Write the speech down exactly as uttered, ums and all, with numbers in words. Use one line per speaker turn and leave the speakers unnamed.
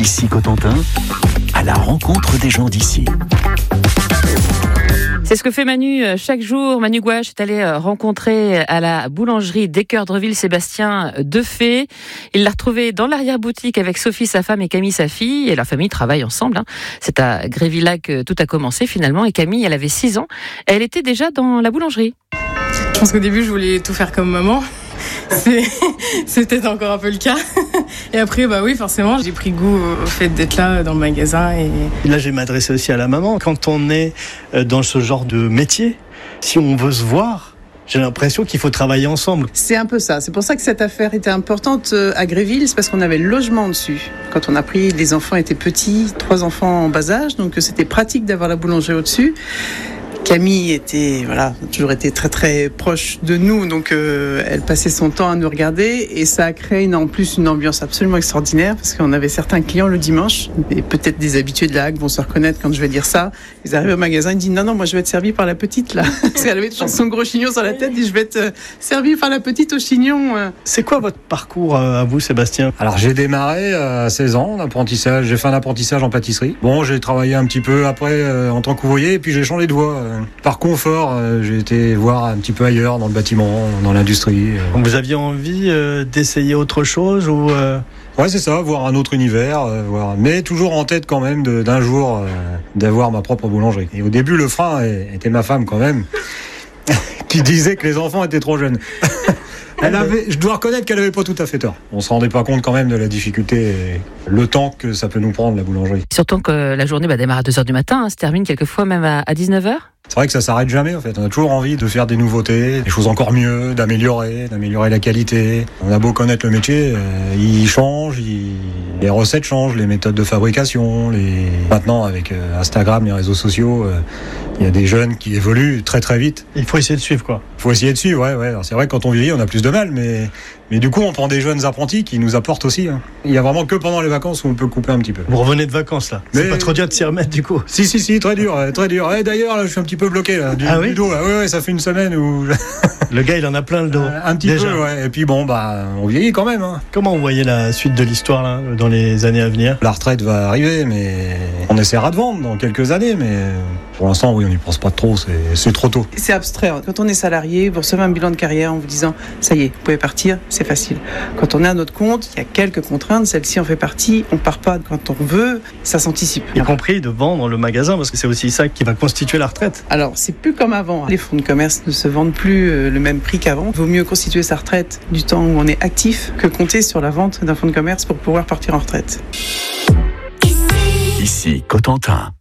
Ici Cotentin, à la rencontre des gens d'ici.
C'est ce que fait Manu chaque jour. Manu Gouache est allé rencontrer à la boulangerie d'Équeurdreville Sébastien Defay. Il l'a retrouvé dans l'arrière-boutique avec Sophie, sa femme, et Camille, sa fille. Et leur famille travaille ensemble. C'est à Grévillac que tout a commencé finalement. Et Camille, elle avait six ans. Elle était déjà dans la boulangerie.
Je pense qu'au début, je voulais tout faire comme maman. C'est, c'est peut-être encore un peu le cas. Et après, bah oui, forcément, j'ai pris goût au fait d'être là dans le magasin. Et...
Là, je vais m'adresser aussi à la maman. Quand on est dans ce genre de métier, si on veut se voir, j'ai l'impression qu'il faut travailler ensemble.
C'est un peu ça. C'est pour ça que cette affaire était importante à Gréville. C'est parce qu'on avait le logement dessus. Quand on a pris, les enfants étaient petits, trois enfants en bas âge. Donc c'était pratique d'avoir la boulangerie au-dessus. Camille était, voilà, a toujours été très très proche de nous, donc euh, elle passait son temps à nous regarder et ça a créé une, en plus une ambiance absolument extraordinaire parce qu'on avait certains clients le dimanche et peut-être des habitués de la Hague vont se reconnaître quand je vais dire ça. Ils arrivent au magasin, ils disent non non moi je vais être servi par la petite là, parce qu'elle avait toujours son gros chignon sur la tête, et je vais être servi par la petite au chignon.
C'est quoi votre parcours à vous, Sébastien ?
Alors j'ai démarré à seize ans en apprentissage, j'ai fait un apprentissage en pâtisserie. Bon, j'ai travaillé un petit peu après euh, en tant qu'ouvrier et puis j'ai changé de voie. Euh, Par confort, euh, j'ai été voir un petit peu ailleurs dans le bâtiment, dans l'industrie. Euh.
Donc vous aviez envie euh, d'essayer autre chose ou euh...
Ouais, c'est ça, voir un autre univers, euh, voir... mais toujours en tête quand même de, d'un jour euh, d'avoir ma propre boulangerie. Et au début, le frein était ma femme quand même, qui disait que les enfants étaient trop jeunes. Elle avait, je dois reconnaître qu'elle avait pas tout à fait tort. On se rendait pas compte quand même de la difficulté et le temps que ça peut nous prendre, la boulangerie.
Surtout que la journée bah, démarre à deux heures du matin, hein, se termine quelquefois même à, à dix-neuf heures.
C'est vrai que ça s'arrête jamais en fait. On a toujours envie de faire des nouveautés, des choses encore mieux, d'améliorer, d'améliorer la qualité. On a beau connaître le métier, euh, il change, il... les recettes changent, les méthodes de fabrication. Les... Maintenant avec euh, Instagram, les réseaux sociaux, euh, il y a des jeunes qui évoluent très très vite.
Il faut essayer de suivre quoi.
Il faut essayer de suivre, ouais, ouais. Alors, c'est vrai que quand on vieillit, on a plus de mal, mais mais du coup, on prend des jeunes apprentis qui nous apportent aussi. Hein. Il y a vraiment que pendant les vacances où on peut couper un petit peu.
Vous revenez de vacances là. C'est
mais...
pas trop dur de s'y remettre du coup.
Si si si, très dur, très dur. Et d'ailleurs, là, je suis un petit peu bloqué là, du,
ah oui
du dos. Là. Ouais, ouais, ça fait une semaine où
le gars il en a plein le dos.
Euh, un petit
déjà.
peu, ouais. Et puis bon, bah, on vieillit quand même. Hein.
Comment vous voyez la suite de l'histoire là, dans les années à venir ?
La retraite va arriver, mais on essaiera de vendre dans quelques années, mais pour l'instant, oui, on n'y pense pas trop. C'est, c'est trop tôt.
C'est abstrait. Quand on est salarié, vous recevez un bilan de carrière en vous disant ça y est, vous pouvez partir, c'est facile. Quand on est à notre compte, il y a quelques contraintes. Celle-ci en fait partie. On part pas quand on veut, ça s'anticipe.
Y compris de vendre le magasin, parce que c'est aussi ça qui va constituer la retraite.
Alors, c'est plus comme avant. Les fonds de commerce ne se vendent plus le même prix qu'avant. Il vaut mieux constituer sa retraite du temps où on est actif que compter sur la vente d'un fonds de commerce pour pouvoir partir en retraite.
Ici Cotentin.